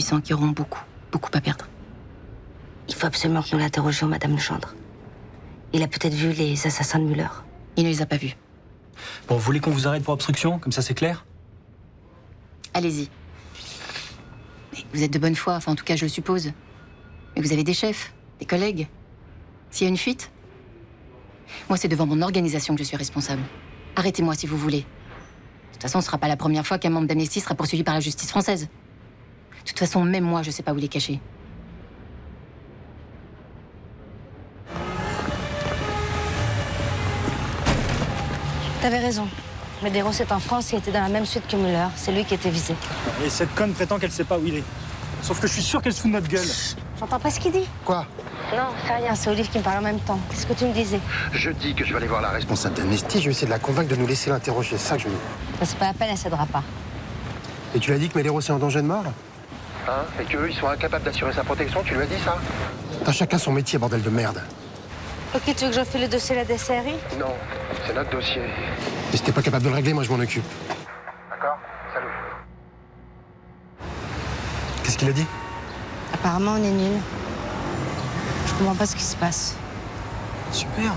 sent qu'ils auront beaucoup à perdre. Il faut absolument que nous l'interrogions, Madame Legendre. Il a peut-être vu les assassins de Muller. Il ne les a pas vus. Bon, vous voulez qu'on vous arrête pour obstruction? Comme ça, c'est clair? Allez-y. Mais vous êtes de bonne foi, enfin en tout cas je le suppose. Mais vous avez des chefs, des collègues. S'il y a une fuite, moi c'est devant mon organisation que je suis responsable. Arrêtez-moi si vous voulez. De toute façon, ce sera pas la première fois qu'un membre d'Amnesty sera poursuivi par la justice française. De toute façon, même moi, je sais pas où il est caché. T'avais raison. Medeiros est en France et était dans la même suite que Muller. C'est lui qui était visé. Et cette conne prétend qu'elle sait pas où il est. Sauf que je suis sûr qu'elle se fout de notre gueule. J'entends pas ce qu'il dit. Quoi? Non, c'est rien. C'est Olive qui me parle en même temps. Qu'est-ce que tu me disais? Je dis que je vais aller voir la responsable d'Amnesty, je vais essayer de la convaincre de nous laisser l'interroger, c'est ça que je veux dire. C'est pas la peine, elle cédera pas. Et tu lui as dit que Medeiros est en danger de mort? Hein? Et qu'eux, ils sont incapables d'assurer sa protection, tu lui as dit ça? T'as chacun son métier, bordel de merde. Ok, tu veux que je fais le dossier de la DCRI? Non, c'est notre dossier. Et si t'es pas capable de le régler, moi je m'en occupe. D'accord? Salut. Qu'est-ce qu'il a dit? Apparemment, on est nuls. Je comprends pas ce qui se passe. Super.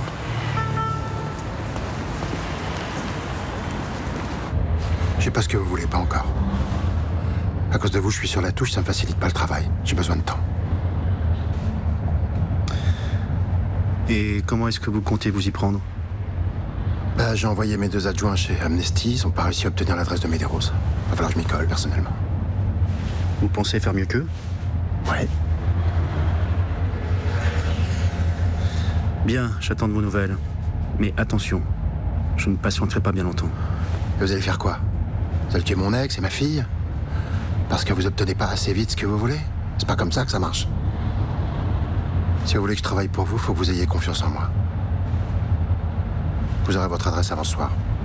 Je sais pas ce que vous voulez, pas encore. À cause de vous, je suis sur la touche, ça me facilite pas le travail. J'ai besoin de temps. Et comment est-ce que vous comptez vous y prendre? Bah, j'ai envoyé mes 2 adjoints chez Amnesty, ils ont pas réussi à obtenir l'adresse de Medeiros. Va falloir que je m'y colle, personnellement. Vous pensez faire mieux qu'eux? Ouais. Bien, j'attends de vos nouvelles. Mais attention, je ne patienterai pas bien longtemps. Et vous allez faire quoi? Vous allez tuer mon ex et ma fille? Parce que vous obtenez pas assez vite ce que vous voulez? C'est pas comme ça que ça marche. Si vous voulez que je travaille pour vous, faut que vous ayez confiance en moi. Vous aurez votre adresse avant ce soir.